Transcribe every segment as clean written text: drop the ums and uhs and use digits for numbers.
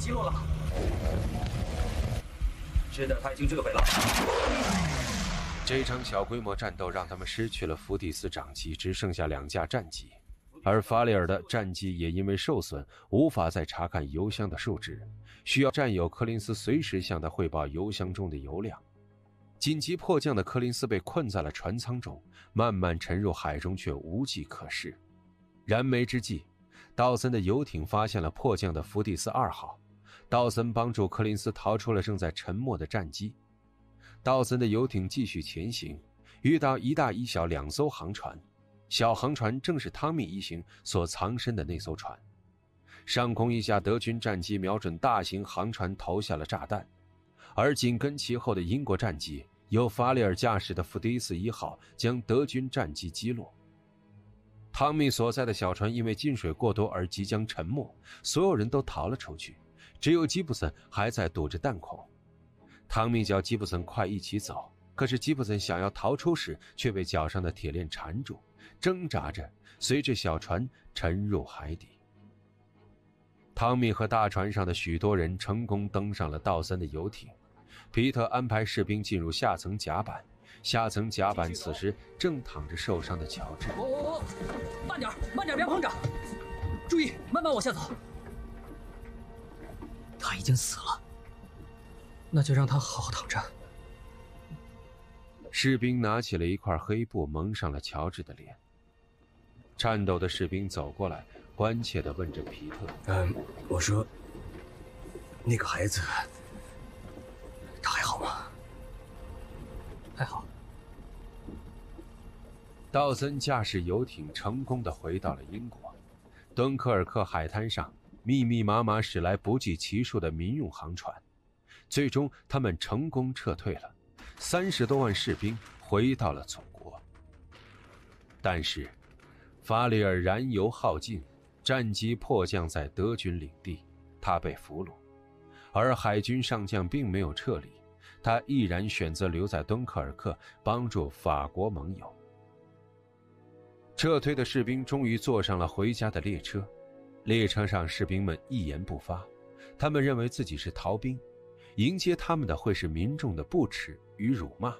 击落了。是的，他已经坠毁了。 这场小规模战斗让他们失去了福蒂斯长机，只剩下2架战机，而法里尔的战机也因为受损，无法再查看油箱的数值，需要战友柯林斯随时向他汇报油箱中的油量。紧急迫降的柯林斯被困在了船舱中，慢慢沉入海中，却无计可施。燃眉之际，道森的游艇发现了迫降的福蒂斯2号，道森帮助柯林斯逃出了正在沉没的战机。道森的游艇继续前行，遇到一大一小2艘航船，小航船正是汤米一行所藏身的那艘船。上空一架德军战机瞄准大型航船投下了炸弹，而紧跟其后的英国战机由法里尔驾驶的福迪斯1号将德军战机击落。汤米所在的小船因为进水过多而即将沉没，所有人都逃了出去，只有吉布森还在堵着弹孔。汤米叫吉布森快一起走，可是吉布森想要逃出时却被脚上的铁链缠住，挣扎着随着小船沉入海底。汤米和大船上的许多人成功登上了道森的游艇，皮特安排士兵进入下层甲板，下层甲板此时正躺着受伤的乔治。 慢点，慢点，别碰着！注意，慢慢往下走。他已经死了，那就让他好好躺着。 士兵拿起了一块黑布蒙上了乔治的脸。颤抖的士兵走过来，关切地问着皮特： 我说，那个孩子，他还好吗？ 还好。 道森驾驶游艇成功地回到了英国。敦刻尔克海滩上密密麻麻驶来不计其数的民用航船，最终他们成功撤退了，30多万士兵回到了祖国。但是法里尔燃油耗尽，战机迫降在德军领地，他被俘虏，而海军上将并没有撤离，他毅然选择留在敦刻尔克帮助法国盟友。撤退的士兵终于坐上了回家的列车，列车上士兵们一言不发，他们认为自己是逃兵，迎接他们的会是民众的不耻与辱骂。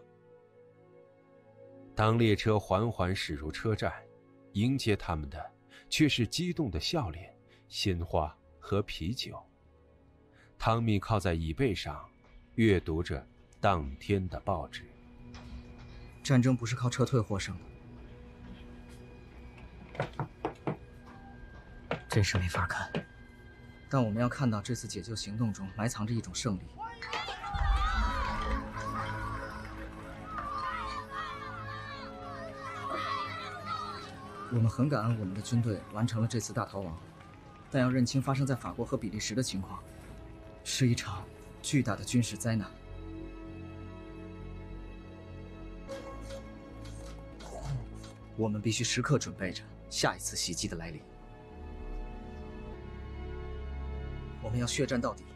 当列车缓缓驶入车站，迎接他们的却是激动的笑脸、鲜花和啤酒。汤米靠在椅背上，阅读着当天的报纸。 战争不是靠撤退获胜的。 真是没法看。 但我们要看到这次解救行动中埋藏着一种胜利。我们很感恩我们的军队完成了这次大逃亡，但要认清发生在法国和比利时的情况，是一场巨大的军事灾难。我们必须时刻准备着下一次袭击的来临。我们要血战到底，